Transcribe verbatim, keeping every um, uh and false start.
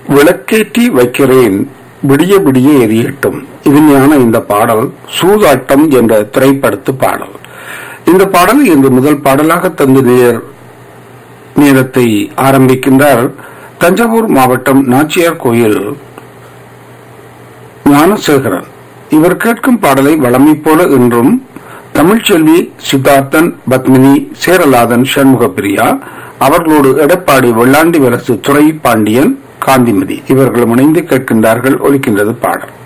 விளக்கேற்றி வைக்கிறேன் விடிய விடிய எரியட்டும். இனிமையான இந்த பாடல் சூதாட்டம் என்ற திரைப்படத்து பாடல். இந்த பாடல் இன்று முதல் பாடலாக தந்து நேர் நேரத்தை ஆரம்பிக்கின்றார் தஞ்சாவூர் மாவட்டம் நாச்சியார் கோயில் ஞானசேகரன். இவர் கேட்கும் பாடலை வளமை போல இன்றும் தமிழ்ச்செல்வி, சித்தார்த்தன், பத்மினி, சேரலாதன், சண்முகப்பிரியா, அவர்களோடு எடப்பாடி, வெள்ளாண்டி வலசு, துறை பாண்டியன், காந்திமதி இவர்களும் இணைந்து கேட்கின்றார்கள். ஒலிக்கின்றது பாடல்.